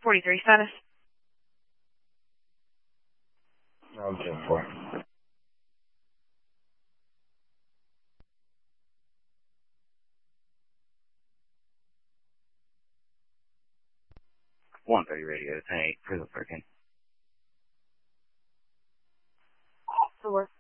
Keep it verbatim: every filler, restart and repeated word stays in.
forty-three status. I'm ten four. one thirty radio, ten eight, Prison Perkin. Four.